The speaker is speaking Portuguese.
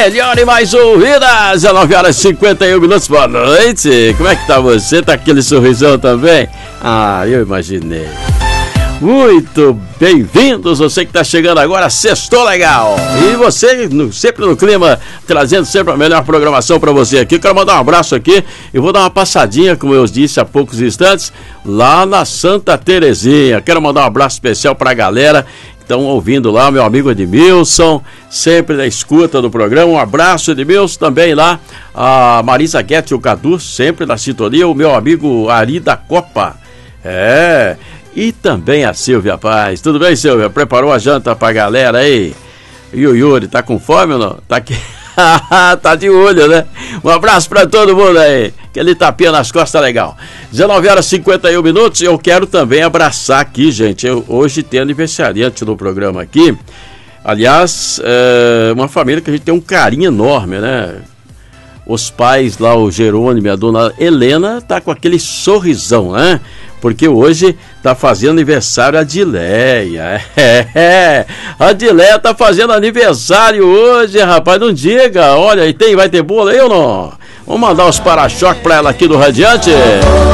melhor e mais ouvida, 19h51. Boa noite. Como é que tá você? Tá aquele sorrisão também? Ah, eu imaginei. Muito bem-vindos, você que está chegando agora, sextou legal. E você, sempre no clima, trazendo sempre a melhor programação para você aqui. Quero mandar um abraço aqui e vou dar uma passadinha, como eu disse há poucos instantes, lá na Santa Terezinha. Quero mandar um abraço especial para a galera que estão ouvindo lá, meu amigo Edmilson, sempre na escuta do programa. Um abraço, Edmilson, também lá, a Marisa Guedes e o Cadu, sempre na sintonia, o meu amigo Ari da Copa. E também a Silvia Paz. Tudo bem, Silvia? Preparou a janta pra galera aí? E o Yuri, tá com fome ou não? Tá aqui. Tá de olho, né? Um abraço pra todo mundo aí. Aquele tapinha nas costas legal. 19h51. Eu quero também abraçar aqui, gente. Hoje tem aniversariante no programa aqui. Aliás, uma família que a gente tem um carinho enorme, né? Os pais lá, o Jerônimo e a dona Helena, tá com aquele sorrisão, né? Porque hoje tá fazendo aniversário a Adileia. A Adileia tá fazendo aniversário hoje, rapaz, não diga. Olha, vai ter bolo aí ou não? Vamos mandar os para-choques pra ela aqui do Radiante.